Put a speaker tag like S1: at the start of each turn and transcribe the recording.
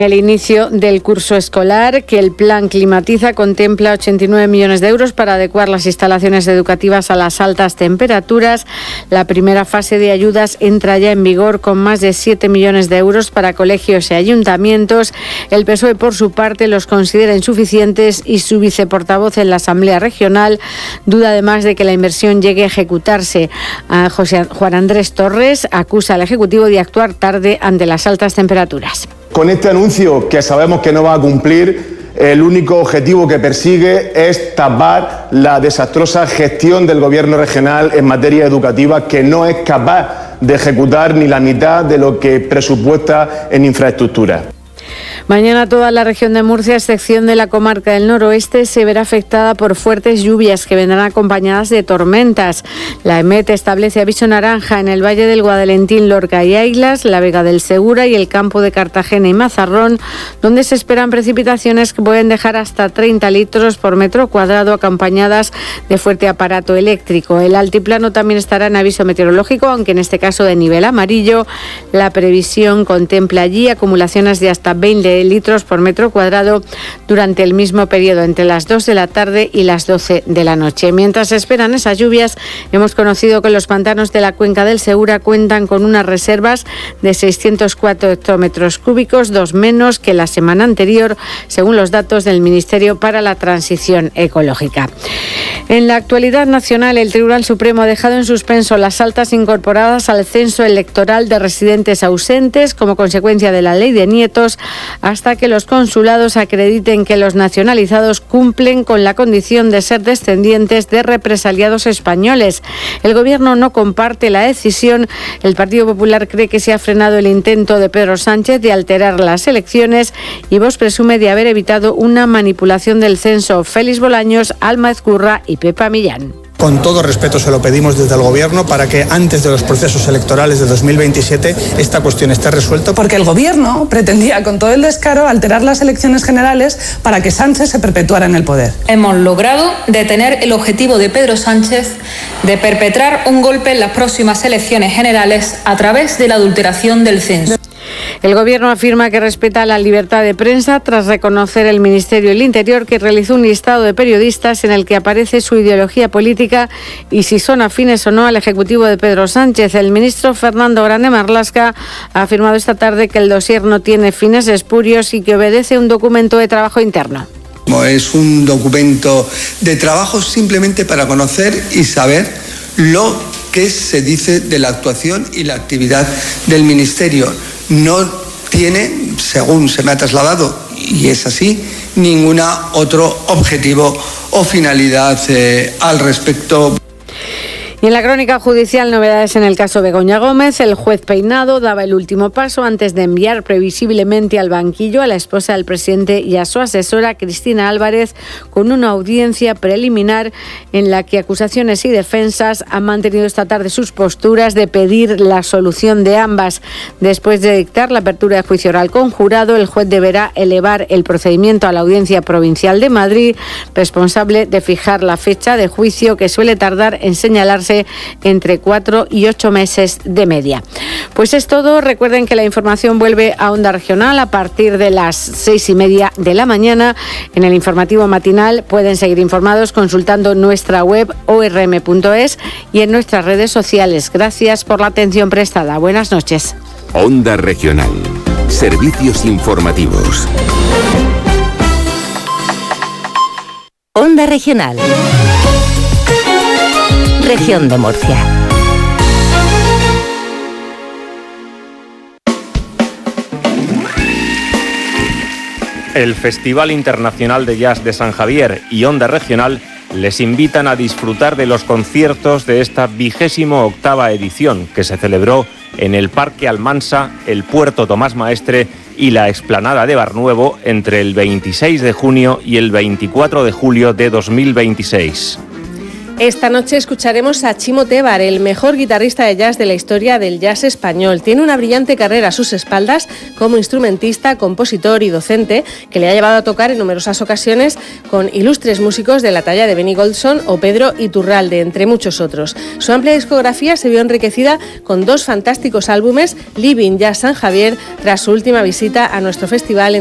S1: El inicio del curso escolar, que el plan Climatiza contempla 89 millones de euros para adecuar las instalaciones educativas a las altas temperaturas. La primera fase de ayudas entra ya en vigor con más de 7 millones de euros para colegios y ayuntamientos. El PSOE, por su parte, los considera insuficientes y su viceportavoz en la Asamblea Regional duda además de que la inversión llegue a ejecutarse. Juan Andrés Torres acusa al Ejecutivo de actuar tarde ante las altas temperaturas.
S2: Con este anuncio, que sabemos que no va a cumplir, el único objetivo que persigue es tapar la desastrosa gestión del Gobierno regional en materia educativa, que no es capaz de ejecutar ni la mitad de lo que presupuesta en infraestructura.
S1: Mañana toda la región de Murcia, a excepción de la comarca del noroeste, se verá afectada por fuertes lluvias que vendrán acompañadas de tormentas. La EMET establece aviso naranja en el Valle del Guadalentín, Lorca y Aiglas, la Vega del Segura y el campo de Cartagena y Mazarrón, donde se esperan precipitaciones que pueden dejar hasta 30 litros por metro cuadrado, acompañadas de fuerte aparato eléctrico. El altiplano también estará en aviso meteorológico, aunque en este caso de nivel amarillo. La previsión contempla allí acumulaciones de hasta 20 litros por metro cuadrado durante el mismo periodo, entre las 2 de la tarde y las 12 de la noche. Mientras se esperan esas lluvias, hemos conocido que los pantanos de la cuenca del Segura cuentan con unas reservas de 604 hectómetros cúbicos, 2 menos que la semana anterior, según los datos del Ministerio para la Transición Ecológica. En la actualidad nacional, el Tribunal Supremo ha dejado en suspenso las altas incorporadas al censo electoral de residentes ausentes como consecuencia de la ley de nietos, hasta que los consulados acrediten que los nacionalizados cumplen con la condición de ser descendientes de represaliados españoles. El Gobierno no comparte la decisión. El Partido Popular cree que se ha frenado el intento de Pedro Sánchez de alterar las elecciones y Vox presume de haber evitado una manipulación del censo. Félix Bolaños, Alma Ezcurra y Pepa Millán.
S3: Con todo respeto se lo pedimos desde el Gobierno para que antes de los procesos electorales de 2027 esta cuestión esté resuelta.
S4: Porque el Gobierno pretendía con todo el descaro alterar las elecciones generales para que Sánchez se perpetuara en el poder.
S5: Hemos logrado detener el objetivo de Pedro Sánchez de perpetrar un golpe en las próximas elecciones generales a través de la adulteración del censo.
S1: El Gobierno afirma que respeta la libertad de prensa tras reconocer el Ministerio del Interior que realizó un listado de periodistas en el que aparece su ideología política y si son afines o no al Ejecutivo de Pedro Sánchez. El ministro Fernando Grande Marlaska ha afirmado esta tarde que el dossier no tiene fines espurios y que obedece a un documento de trabajo interno.
S6: Es un documento de trabajo simplemente para conocer y saber lo que se dice de la actuación y la actividad del Ministerio. No tiene, según se me ha trasladado, y es así, ningún otro objetivo o finalidad al respecto.
S1: Y en la crónica judicial, novedades en el caso Begoña Gómez. El juez Peinado daba el último paso antes de enviar previsiblemente al banquillo a la esposa del presidente y a su asesora, Cristina Álvarez, con una audiencia preliminar en la que acusaciones y defensas han mantenido esta tarde sus posturas de pedir la solución de ambas. Después de dictar la apertura de juicio oral con jurado, el juez deberá elevar el procedimiento a la Audiencia Provincial de Madrid, responsable de fijar la fecha de juicio, que suele tardar en señalarse entre 4 y 8 meses de media. Pues es todo. Recuerden que la información vuelve a Onda Regional a partir de las 6:30 de la mañana. En el informativo matinal pueden seguir informados consultando nuestra web orm.es y en nuestras redes sociales. Gracias por la atención prestada. Buenas noches.
S7: Onda Regional. Servicios informativos.
S8: Onda Regional. Región de Murcia.
S9: El Festival Internacional de Jazz de San Javier y Onda Regional les invitan a disfrutar de los conciertos de esta 28ª edición, que se celebró en el Parque Almansa, el Puerto Tomás Maestre y la Explanada de Barnuevo entre el 26 de junio y el 24 de julio de 2026.
S10: Esta noche escucharemos a Chimo Tebar, el mejor guitarrista de jazz de la historia del jazz español. Tiene una brillante carrera a sus espaldas como instrumentista, compositor y docente, que le ha llevado a tocar en numerosas ocasiones con ilustres músicos de la talla de Benny Golson o Pedro Iturralde, entre muchos otros. Su amplia discografía se vio enriquecida con 2 fantásticos álbumes, Living Jazz San Javier, tras su última visita a nuestro festival